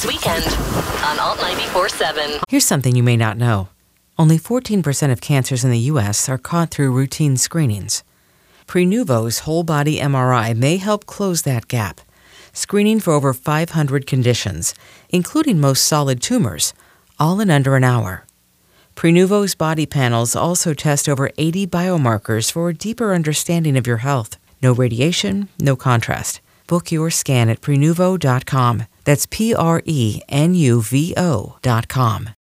this weekend on Alt 94.7. Here's something you may not know. Only 14% of cancers in the U.S. are caught through routine screenings. Prenuvo's whole-body MRI may help close that gap, screening for over 500 conditions, including most solid tumors, all in under an hour. Prenuvo's body panels also test over 80 biomarkers for a deeper understanding of your health. No radiation, no contrast. Book your scan at Prenuvo.com. That's Prenuvo.com.